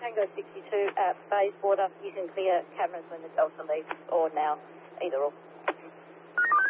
Tango 62 at Bayswater. You can clear cameras when the Delta leaves, or now, either or.